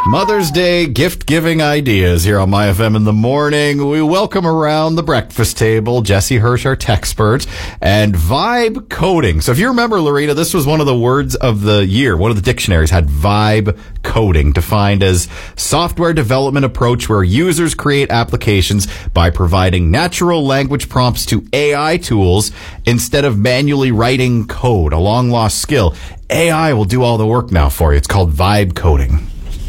Mother's Day gift-giving ideas here on My FM in the morning. We welcome around the breakfast table Jesse Hirsch, our techspert, and vibe coding. So if you remember, Lorena, this was one of the words of the year. One of the dictionaries had vibe coding, defined as software development approach where users create applications by providing natural language prompts to AI tools instead of manually writing code, a long-lost skill. AI will do all the work now for you. It's called vibe coding.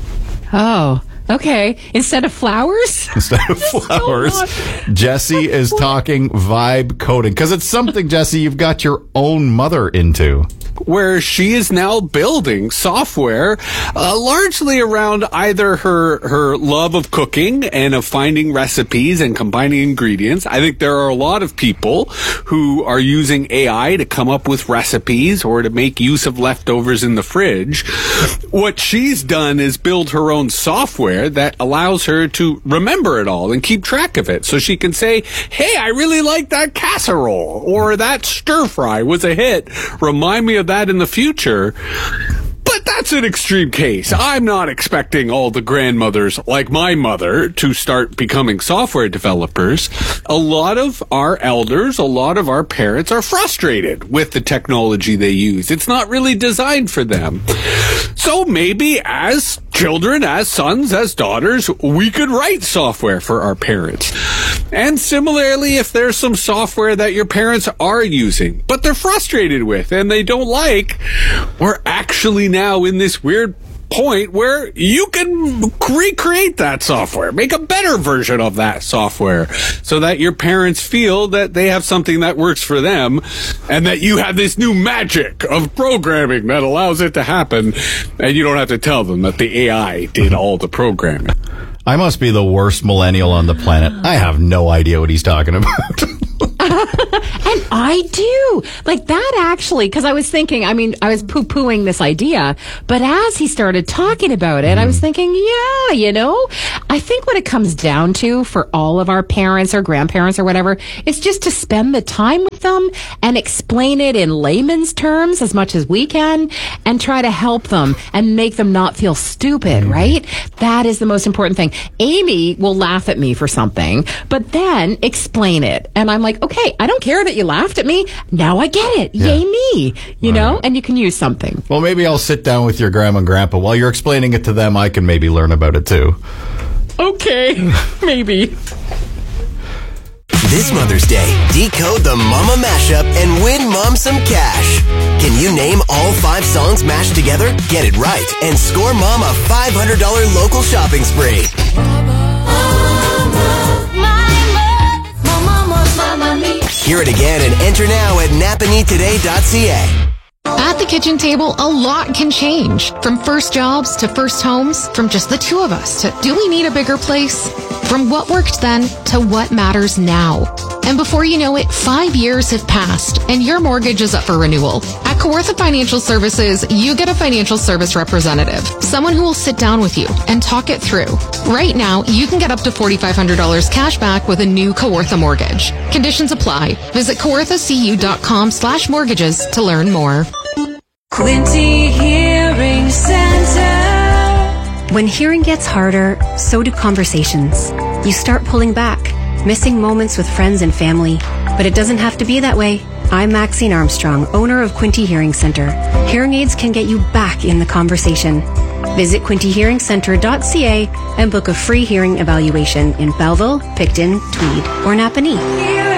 Oh, okay. Instead of flowers? Instead of flowers, Jesse is talking vibe coding. Because it's something, Jesse, you've got your own mother into. Where she is now building software largely around either her love of cooking and of finding recipes and combining ingredients. I think there are a lot of people who are using AI to come up with recipes or to make use of leftovers in the fridge. What she's done is build her own software that allows her to remember it all and keep track of it. So she can say, hey, I really like that casserole, or that stir fry was a hit. Remind me of that in the future. But that's an extreme case. I'm not expecting all the grandmothers like my mother to start becoming software developers. A lot of our elders, a lot of our parents are frustrated with the technology they use. It's not really designed for them. So maybe as children, as sons, as daughters, we could write software for our parents. And similarly, if there's some software that your parents are using, but they're frustrated with and they don't like, we're actually now in this weird point where you can recreate that software, make a better version of that software so that your parents feel that they have something that works for them and that you have this new magic of programming that allows it to happen, and you don't have to tell them that the AI did all the programming. I must be the worst millennial on the planet. I have no idea what he's talking about. And I do. Like that actually, because I was thinking, I was poo-pooing this idea, but as he started talking about it, I was thinking, I think what it comes down to for all of our parents or grandparents or whatever is just to spend the time with them and explain it in layman's terms as much as we can and try to help them and make them not feel stupid, right? That is the most important thing. Amy will laugh at me for something, but then explain it. And I'm like, okay, I don't care that you laughed at me. Now I get it. Yeah. Yay me. You know, and you can use something. Well, maybe I'll sit down with your grandma and grandpa. While you're explaining it to them, I can maybe learn about it too. Okay, maybe. This Mother's Day, decode the Mama Mashup and win Mom some cash. Can you name all 5 songs mashed together? Get it right and score Mom a $500 local shopping spree. Hear it again and enter now at napanitoday.ca. At the kitchen table, a lot can change. From first jobs to first homes, from just the two of us to do we need a bigger place? From what worked then to what matters now. And before you know it, 5 years have passed and your mortgage is up for renewal. At Kawartha Financial Services, you get a financial service representative, someone who will sit down with you and talk it through. Right now, you can get up to $4,500 cash back with a new Kawartha mortgage. Conditions apply. Visit kawarthacu.com/mortgages to learn more. Quinte Hearing Center. When hearing gets harder, so do conversations. You start pulling back, missing moments with friends and family. But it doesn't have to be that way. I'm Maxine Armstrong, owner of Quinte Hearing Center. Hearing aids can get you back in the conversation. Visit quintehearingcenter.ca and book a free hearing evaluation in Belleville, Picton, Tweed, or Napanee.